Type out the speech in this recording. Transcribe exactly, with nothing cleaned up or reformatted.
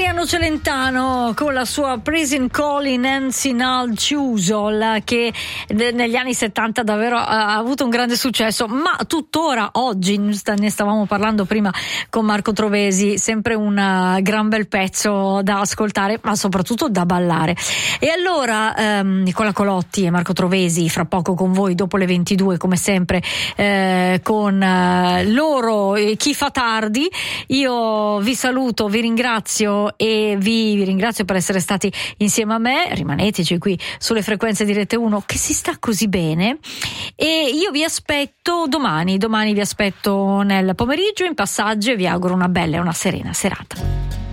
Adriano Celentano con la sua Prison Calling Nancy Nal Chusol, che negli anni settanta davvero ha avuto un grande successo, ma tuttora oggi, ne stavamo parlando prima con Marco Trovesi, sempre un gran bel pezzo da ascoltare, ma soprattutto da ballare. E allora ehm, Nicola Colotti e Marco Trovesi fra poco con voi dopo le ventidue, come sempre, eh, con eh, loro eh, Chi fa tardi. Io vi saluto, vi ringrazio e vi, vi ringrazio per essere stati insieme a me. Rimaneteci qui sulle frequenze di Rete uno, che si sta così bene, e io vi aspetto domani domani vi aspetto nel pomeriggio in passaggio e vi auguro una bella e una serena serata.